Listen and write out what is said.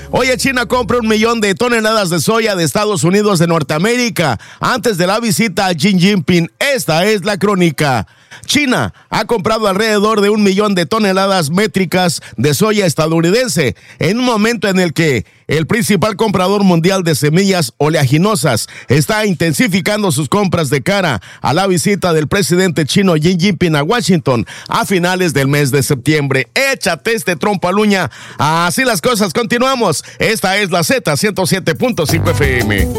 Oye, China compra 1 millón de toneladas de soya de Estados Unidos de Norteamérica antes de la visita a Xi Jinping. Esta es la crónica. China ha comprado alrededor de 1 millón de toneladas métricas de soya estadounidense en un momento en el que el principal comprador mundial de semillas oleaginosas está intensificando sus compras de cara a la visita del presidente chino Xi Jinping a Washington a finales del mes de septiembre. Échate este trompo a luña. Así las cosas, continuamos. Esta es la Z 107.5 FM.